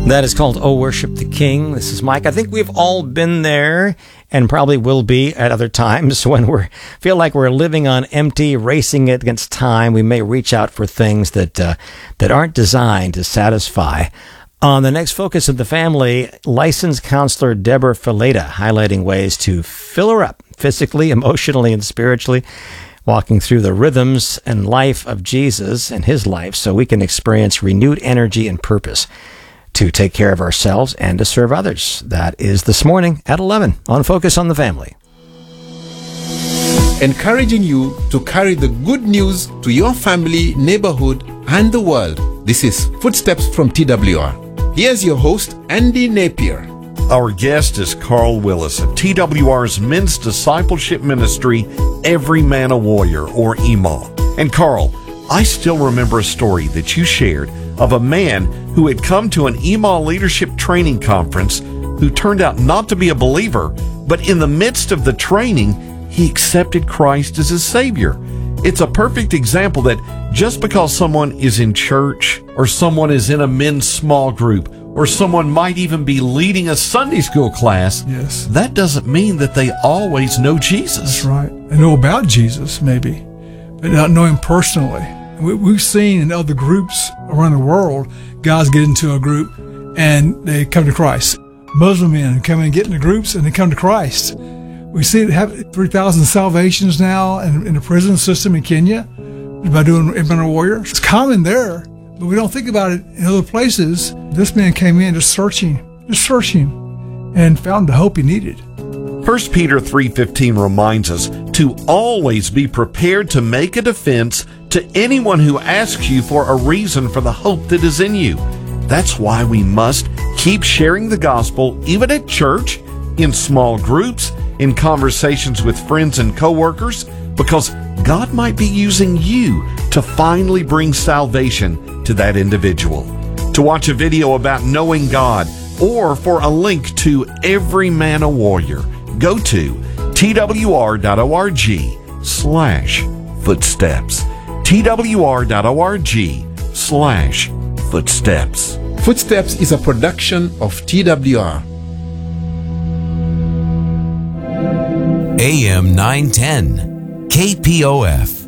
That is called Oh Worship the King. This is Mike. I think we've all been there and probably will be at other times when we feel like we're living on empty, racing against time. We may reach out for things that aren't designed to satisfy. On the next Focus of the Family, licensed counselor Deborah Fileta highlighting ways to fill her up physically, emotionally, and spiritually, walking through the rhythms and life of Jesus and his life so we can experience renewed energy and purpose to take care of ourselves and to serve others. That is this morning at 11 on Focus on the Family. Encouraging you to carry the good news to your family, neighborhood, and the world. This is Footsteps from TWR. Here's your host, Andy Napier. Our guest is Carl Willis of TWR's Men's Discipleship Ministry, Every Man a Warrior, or EMAW. And Carl, I still remember a story that you shared of a man who had come to an EMAW leadership training conference who turned out not to be a believer, but in the midst of the training, he accepted Christ as his Savior. It's a perfect example that just because someone is in church, or someone is in a men's small group, or someone might even be leading a Sunday school class, yes, that doesn't mean that they always know Jesus. That's right. And know about Jesus, maybe, but not know him personally. We've seen in other groups around the world, guys get into a group and they come to Christ. Muslim men come and get into groups and they come to Christ. We see it have 3,000 salvations now in the prison system in Kenya by doing Every Man a Warrior. It's common there, but we don't think about it in other places. This man came in just searching, and found the hope he needed. 1 Peter 3:15 reminds us to always be prepared to make a defense to anyone who asks you for a reason for the hope that is in you. That's why we must keep sharing the gospel, even at church, in small groups, in conversations with friends and coworkers, because God might be using you to finally bring salvation to that individual. To watch a video about knowing God, or for a link to Every Man a Warrior, go to twr.org/footsteps. twr.org/footsteps. Footsteps is a production of TWR. AM 910, KPOF.